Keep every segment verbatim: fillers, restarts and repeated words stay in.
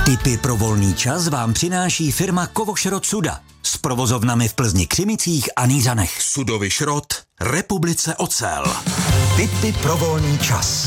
Tipy pro volný čas vám přináší firma Kovošrot Suda s provozovnami v Plzni, Křimicích a Nýřanech. Sudovy šrot, Republice ocel. Tipy pro volný čas.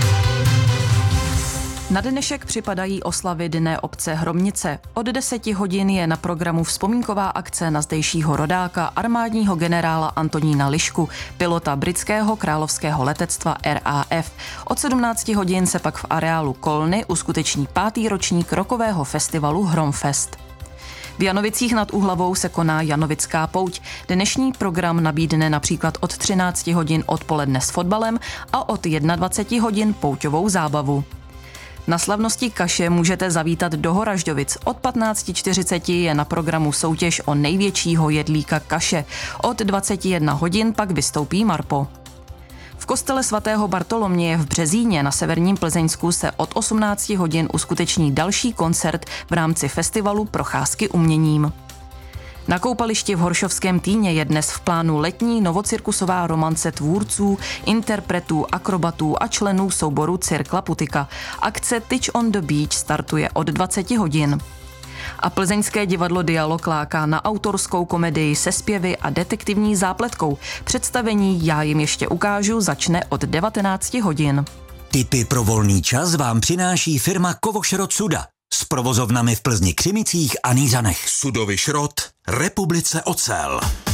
Na dnešek připadají oslavy Dne obce Hromnice. Od deseti hodin je na programu vzpomínková akce na zdejšího rodáka, armádního generála Antonína Lišku, pilota britského královského letectva R A F. Od sedmnácti hodin se pak v areálu Kolny uskuteční pátý ročník rokového festivalu Hromfest. V Janovicích nad Úhlavou se koná Janovická pouť. Dnešní program nabídne například od třinácti hodin odpoledne s fotbalem a od dvaceti jedné hodin pouťovou zábavu. Na slavnosti kaše můžete zavítat do Horažďovic. Od patnácti čtyřiceti je na programu soutěž o největšího jedlíka kaše. Od dvaceti jedné hodin pak vystoupí Marpo. V kostele svatého Bartoloměje v Březíně na severním Plzeňsku se od osmnácti hodin uskuteční další koncert v rámci festivalu Procházky uměním. Na koupališti v Horšovském Týně je dnes v plánu letní novocirkusová romance tvůrců, interpretů, akrobatů a členů souboru Cirkla Putika. Akce Titch on the Beach startuje od dvaceti hodin. A plzeňské divadlo Dialog láká na autorskou komedii se zpěvy a detektivní zápletkou. Představení Já jim ještě ukážu začne od devatenácti hodin. Tipy pro volný čas vám přináší firma Kovošrot Suda s provozovnami v Plzni, Křimicích a Nýřanech. Sudovy šrot, Republice ocel.